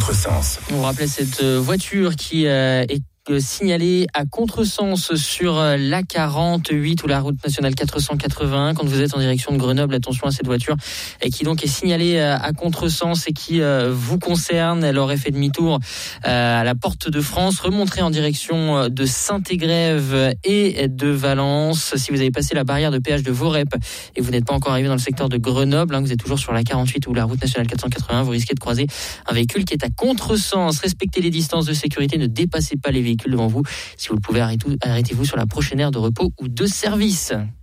contresens. On vous rappelait cette voiture qui est signalée à contresens sur la 48 ou la route nationale 481 quand vous êtes en direction de Grenoble. Attention à cette voiture qui donc est signalée à contresens et qui vous concerne. Elle aurait fait demi-tour à la Porte de France, remonterait en direction de Saint-Égrève et de Valence. Si vous avez passé la barrière de péage de Vorep et vous n'êtes pas encore arrivé dans le secteur de Grenoble, vous êtes toujours sur la 48 ou la route nationale 481, vous risquez de croiser un véhicule qui est à contresens. Respectez les distances de sécurité, ne dépassez pas les véhicules devant vous. Si vous le pouvez, arrêtez-vous sur la prochaine aire de repos ou de service.